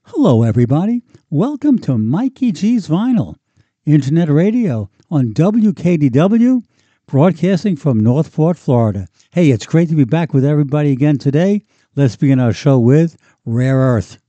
Hello, everybody. Welcome to Mikey G's Vinyl, Internet Radio on WKDW, broadcasting from Northport, Florida. Hey, it's great to be back with everybody again today. Let's begin our show with Rare Earth.